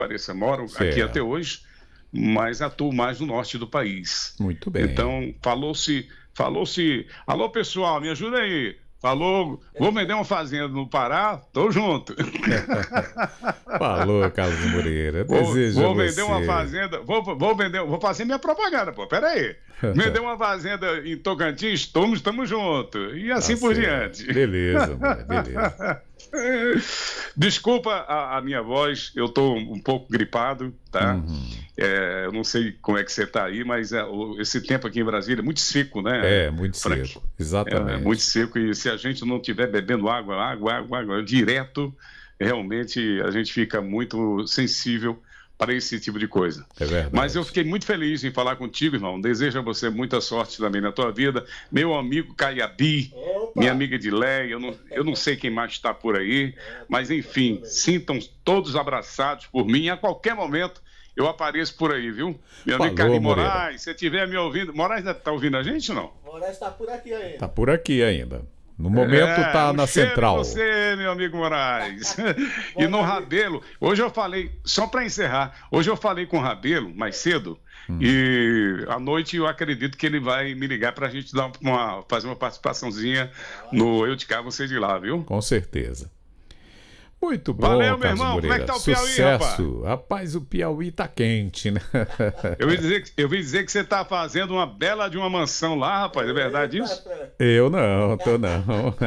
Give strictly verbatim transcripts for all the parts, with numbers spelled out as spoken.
pareça, moro aqui até Certo. hoje, mas atuo mais no norte do país. Muito bem. Então, falou-se, falou-se, alô pessoal, me ajuda aí. Falou, vou vender uma fazenda no Pará, tô junto. Falou, Carlos Moreira. Vou, Desejo a vou vender uma você. fazenda, vou, vou vender, vou fazer minha propaganda, pô, peraí. Vender uma fazenda em Tocantins, estamos, estamos juntos. E Tá assim por certo. diante. Beleza, André, beleza. Desculpa a, a minha voz, eu estou um pouco gripado, tá? Uhum. É, eu não sei como é que você está aí, mas é, o- esse tempo aqui em Brasília é muito seco, né, É, muito Frank? seco. É, é muito Exatamente. seco e se a gente não estiver bebendo água, água, água, água direto, realmente a gente fica muito sensível para esse tipo de coisa. É Mas eu verdade. fiquei muito feliz em falar contigo, irmão. Desejo a você muita sorte também na tua vida. Meu amigo Caiabi, minha Opa! amiga Edileia, eu não, eu não sei quem mais está por aí, mas enfim, sintam todos abraçados por mim. A qualquer momento eu apareço por aí, viu? Meu amigo Falou, Carlinhos Moreira. Moraes, se estiver me ouvindo. Moraes está ouvindo a gente ou não? Moraes está por aqui ainda. Tá por aqui ainda. No momento É, tá um na cheiro em central. você, meu amigo Moraes. E no Rabelo, hoje eu falei, só para encerrar, hoje eu falei com o Rabelo mais cedo, e à noite eu acredito que ele vai me ligar para a gente dar uma, fazer uma participaçãozinha no Eu de Cá, Você de Lá, viu? Com certeza. Muito bom, Valeu, meu Carlos irmão. Como é que Moreira. tá o Piauí, rapaz? Sucesso. Rapaz, o Piauí tá quente, né? Eu ouvi dizer que, eu ouvi dizer que você tá fazendo uma bela de uma mansão lá, rapaz. É verdade Eita, isso? Frank. Eu não, tô não.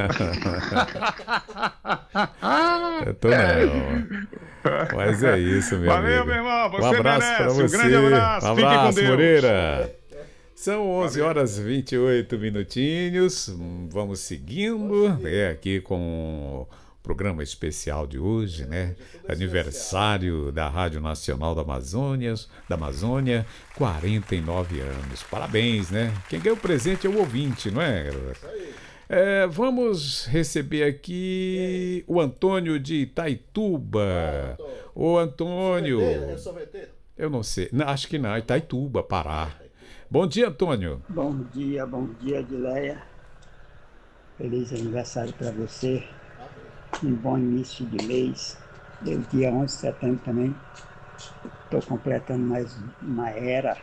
Eu tô não. Mas é isso, meu Valeu, amigo. meu irmão. Um Você abraço pra merece. Um você. grande abraço. Um Fique com abraço, Deus. Moreira. São onze horas e vinte e oito minutinhos. Hum, Vamos seguindo, é, aqui com o programa especial de hoje, né? Aniversário da Rádio Nacional da Amazônia, da Amazônia, quarenta e nove anos. Parabéns, né? Quem ganhou o presente é o ouvinte, não é? É, vamos receber aqui o Antônio de Itaituba. Ô, Antônio. Sorveteiro? É sorveteiro? Eu não sei, não, acho que não, Itaituba, Pará. Bom dia, Antônio. Bom dia, bom dia, Edileia. Feliz aniversário para você. Um bom início de mês. Eu, dia onze de setembro também. Estou completando mais uma era.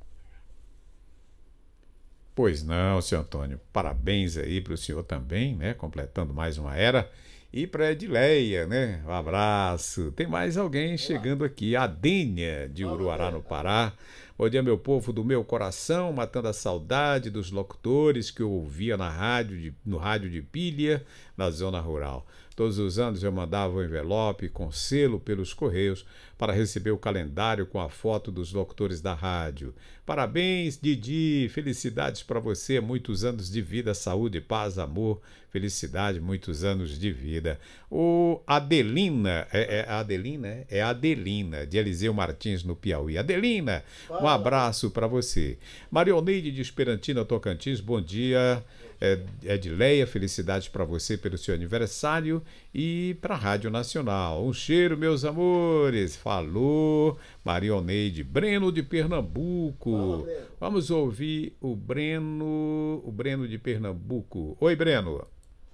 Pois não, seu Antônio. Parabéns aí para o senhor também, né? Completando mais uma era. E para a Edileia, né? Um abraço. Tem mais alguém chegando aqui. A Dênia, de Uruará, no Pará. Bom dia, meu povo do meu coração, matando a saudade dos locutores que eu ouvia na rádio de, no rádio de pilha, na zona rural. Todos os anos eu mandava um envelope com selo pelos correios para receber o calendário com a foto dos locutores da rádio. Parabéns, Didi, felicidades para você, muitos anos de vida, saúde, paz, amor, felicidade, muitos anos de vida. O Adelina, é, é Adelina, é? É Adelina, de Eliseu Martins, no Piauí. Adelina, um abraço para você. Marioneide de Esperantina, Tocantins, bom dia. É, Edileia, felicidades para você pelo seu aniversário e para a Rádio Nacional. Um cheiro, meus amores. Falou, Marioneide. Breno de Pernambuco. Fala, Breno. Vamos ouvir o Breno, o Breno de Pernambuco. Oi, Breno.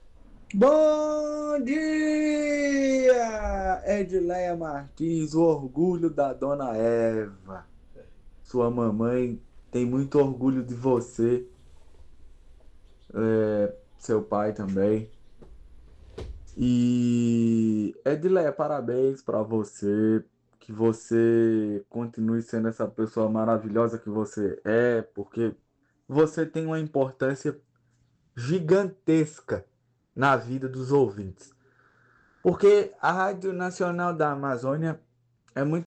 Bom dia, Edileia Martins, o orgulho da dona Eva. Sua mamãe tem muito orgulho de você, é, seu pai também. E Edileia, parabéns para você, que você continue sendo essa pessoa maravilhosa que você é, porque você tem uma importância gigantesca na vida dos ouvintes. Porque a Rádio Nacional da Amazônia é muito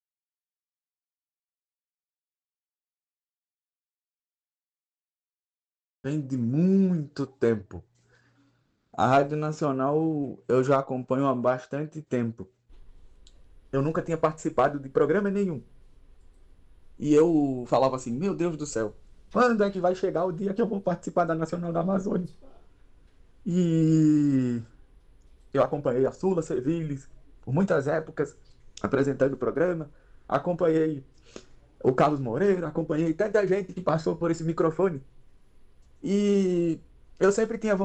vem de muito tempo. A Rádio Nacional eu já acompanho há bastante tempo. Eu nunca tinha participado de programa nenhum. E eu falava assim, meu Deus do céu, quando é que vai chegar o dia que eu vou participar da Nacional da Amazônia? E eu acompanhei a Sula Seviles por muitas épocas, apresentando o programa. Acompanhei o Carlos Moreira, acompanhei tanta gente que passou por esse microfone. E eu sempre tinha